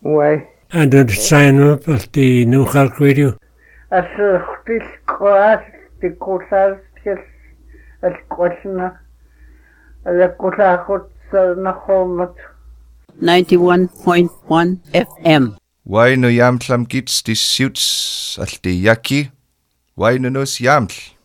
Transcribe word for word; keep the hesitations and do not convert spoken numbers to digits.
Why? And then sign up at the New Halk Radio. As a still class, the Cotas, as Quasna, the Cotahots, Nahomat. ninety-one point one F M. Why no yamtlam gits the suits at the yaki? Why no nos yamtl?